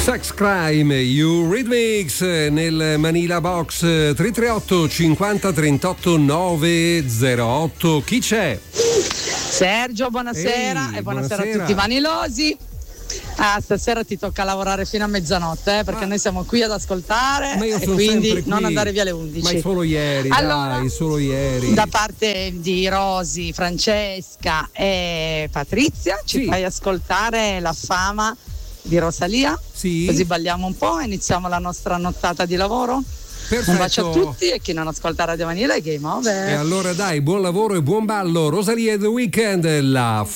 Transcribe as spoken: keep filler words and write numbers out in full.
Sex Crime Eurythmics nel Manila Box. Tre tre otto cinquanta trentotto novecentotto. Chi c'è? Sergio, buonasera. Ehi, e buonasera, buonasera a tutti i manilosi. Ah, stasera ti tocca lavorare fino a mezzanotte, eh, perché Ma- noi siamo qui ad ascoltare Ma io e sono quindi sempre qui. non andare via alle undici. Ma solo ieri, Allora, dai, solo ieri. da parte di Rosi, Francesca e Patrizia ci Sì. fai ascoltare La fama di Rosalia? Sì. Così balliamo un po' e iniziamo la nostra nottata di lavoro. Perfetto. Un bacio a tutti e chi non ascolta Radio Vanilla è game over. E allora dai, buon lavoro e buon ballo. Rosalia e The Weeknd, La